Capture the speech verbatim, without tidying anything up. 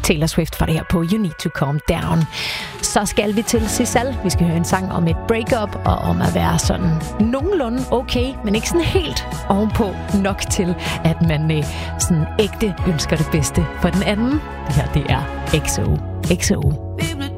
Taylor Swift var det her på You Need to Calm Down. Så skal vi til Sisal. Vi skal høre en sang om et breakup og om at være sådan nogenlunde okay, men ikke sådan helt ovenpå nok til, at man øh, sådan ægte ønsker det bedste for den anden. Det her, det er X O X O.